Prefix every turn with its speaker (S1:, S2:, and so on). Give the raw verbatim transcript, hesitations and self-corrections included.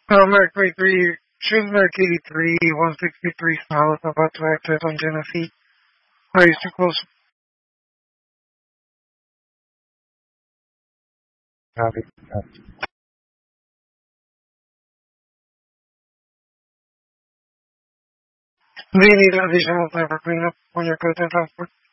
S1: Uh, Mercury three, choose Mercury three, one sixty-three south, about to exit on Genesee. Are you too close?
S2: Copy. Copy.
S1: Do you need additional time for cleanup on your goods and transport?